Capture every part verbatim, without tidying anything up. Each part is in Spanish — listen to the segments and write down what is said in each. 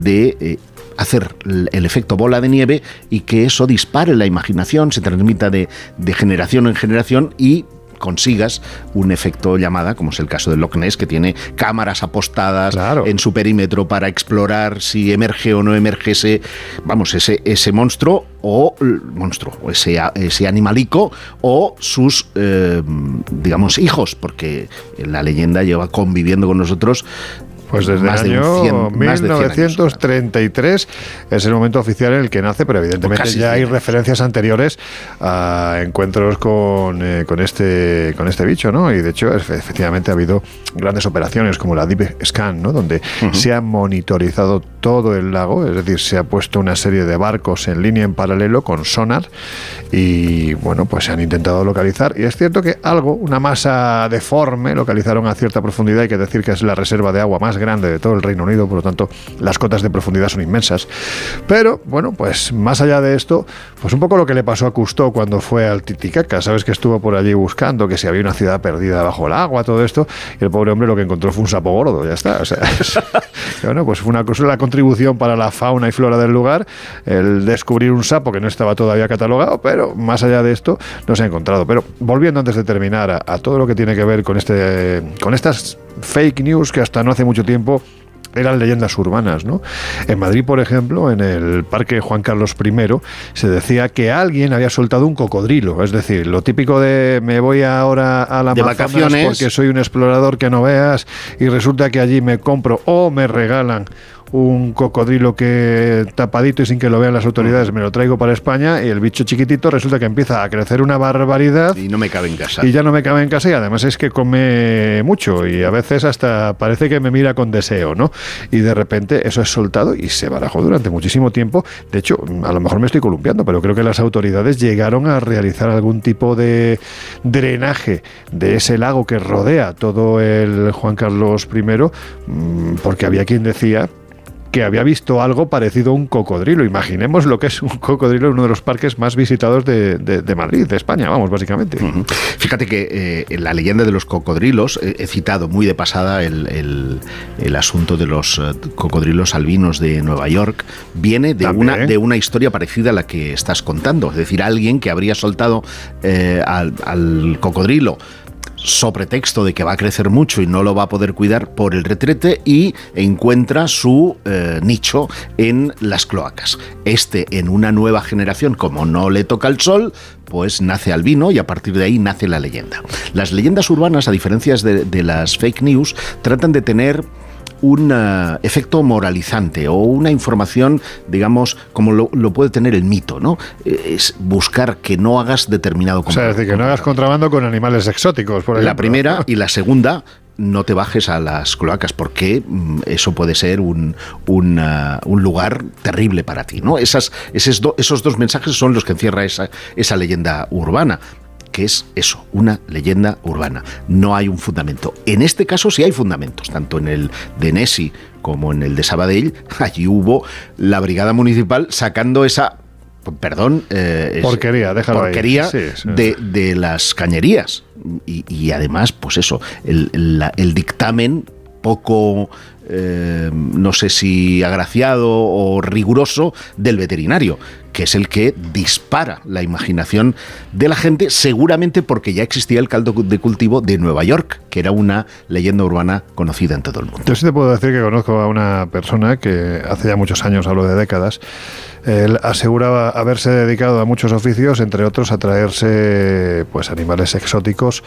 de eh, hacer el efecto bola de nieve y que eso dispare la imaginación, se transmita de, de generación en generación y consigas un efecto llamada, como es el caso del Loch Ness, que tiene cámaras apostadas claro. en su perímetro para explorar si emerge o no emerge ese, vamos, ese, ese monstruo o monstruo, o ese, ese animalico o sus, eh, digamos, hijos, porque la leyenda lleva conviviendo con nosotros Pues desde más el año de cien, mil novecientos treinta y tres es el momento oficial en el que nace, pero evidentemente pues ya hay referencias anteriores a encuentros con, eh, con, este, con este bicho, ¿no? Y de hecho, efectivamente ha habido grandes operaciones como la Deep Scan, ¿no? Donde uh-huh. se ha monitorizado todo el lago, es decir, se ha puesto una serie de barcos en línea en paralelo con sonar y, bueno, pues se han intentado localizar. Y es cierto que algo, una masa deforme, localizaron a cierta profundidad, hay que decir que es la reserva de agua más grande de todo el Reino Unido, por lo tanto las cotas de profundidad son inmensas, pero bueno, pues más allá de esto, pues un poco lo que le pasó a Cousteau cuando fue al Titicaca, sabes que estuvo por allí buscando que si había una ciudad perdida bajo el agua, todo esto, y el pobre hombre lo que encontró fue un sapo gordo, ya está, o sea, es, bueno, pues fue una cosa, la contribución para la fauna y flora del lugar, el descubrir un sapo que no estaba todavía catalogado, pero más allá de esto no se ha encontrado. Pero volviendo antes de terminar a, a todo lo que tiene que ver con este, con estas fake news que hasta no hace mucho tiempo eran leyendas urbanas, ¿no? En Madrid, por ejemplo, en el Parque Juan Carlos primero, se decía que alguien había soltado un cocodrilo, es decir, lo típico de me voy ahora a la Amazonas vacaciones porque soy un explorador que no veas y resulta que allí me compro o me regalan un cocodrilo que tapadito y sin que lo vean las autoridades me lo traigo para España y el bicho chiquitito resulta que empieza a crecer una barbaridad y no me cabe en casa y ya no me cabe en casa y además es que come mucho y a veces hasta parece que me mira con deseo, ¿no? Y de repente eso es soltado y se barajó durante muchísimo tiempo. De hecho, a lo mejor me estoy columpiando, pero creo que las autoridades llegaron a realizar algún tipo de drenaje de ese lago que rodea todo el Juan Carlos primero, porque había quien decía que había visto algo parecido a un cocodrilo. Imaginemos lo que es un cocodrilo en uno de los parques más visitados de, de, de Madrid, de España, vamos, básicamente. Uh-huh. Fíjate que eh, en la leyenda de los cocodrilos, eh, he citado muy de pasada el, el, el asunto de los uh, cocodrilos albinos de Nueva York, viene de una, de una historia parecida a la que estás contando. Es decir, alguien que habría soltado eh, al, al cocodrilo so pretexto de que va a crecer mucho y no lo va a poder cuidar por el retrete y encuentra su eh, nicho en las cloacas. Este, en una nueva generación, como no le toca el sol, pues nace albino y a partir de ahí nace la leyenda. Las leyendas urbanas, a diferencia de, de las fake news, tratan de tener un uh, efecto moralizante o una información, digamos, como lo, lo puede tener el mito, ¿no? Es buscar que no hagas determinado contrabando. O sea, es decir, que no hagas contrabando con animales exóticos, por ejemplo. La primera y la segunda, no te bajes a las cloacas porque eso puede ser un, un, uh, un lugar terrible para ti, ¿no? Esas, esos, do, esos dos mensajes son los que encierra esa, esa leyenda urbana, que es eso, una leyenda urbana. No hay un fundamento. En este caso sí hay fundamentos, tanto en el de Nessie como en el de Sabadell. Allí hubo la brigada municipal sacando esa, perdón, eh, porquería, déjalo porquería ahí. Sí, sí. De, de las cañerías. Y, y además, pues eso, el, el, el dictamen poco, eh, no sé si agraciado o riguroso del veterinario, que es el que dispara la imaginación de la gente, seguramente porque ya existía el caldo de cultivo de Nueva York, que era una leyenda urbana conocida en todo el mundo. Yo sí te puedo decir que conozco a una persona que hace ya muchos años, hablo de décadas, él aseguraba haberse dedicado a muchos oficios, entre otros a traerse pues animales exóticos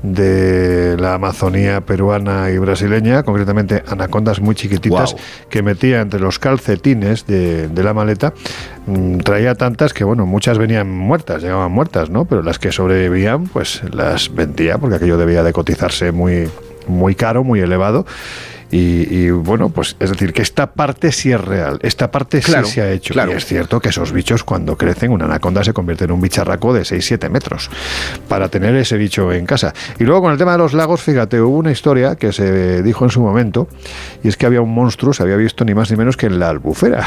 de la Amazonía peruana y brasileña, concretamente anacondas muy chiquititas, wow, que metía entre los calcetines de, de la maleta. Traía tantas que, bueno, muchas venían muertas, llegaban muertas, ¿no? Pero las que sobrevivían, pues las vendía, porque aquello debía de cotizarse muy, muy caro, muy elevado. Y, y bueno, pues es decir, que esta parte sí es real, esta parte claro, sí se ha hecho. Claro. Y es cierto que esos bichos, cuando crecen, una anaconda se convierte en un bicharraco de seis siete metros para tener ese bicho en casa. Y luego con el tema de los lagos, fíjate, hubo una historia que se dijo en su momento, y es que había un monstruo, se había visto ni más ni menos que en la Albufera.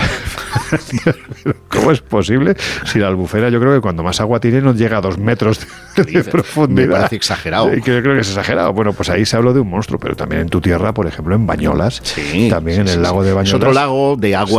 ¿Cómo es posible? Si la Albufera, yo creo que cuando más agua tiene no llega a dos metros de, de profundidad. Me parece exagerado. Y que yo creo que es exagerado. Bueno, pues ahí se habló de un monstruo, pero también en tu tierra, por ejemplo, en Bañolas, sí, también sí, en el sí, lago de Bañolas. Es otro lago de aguas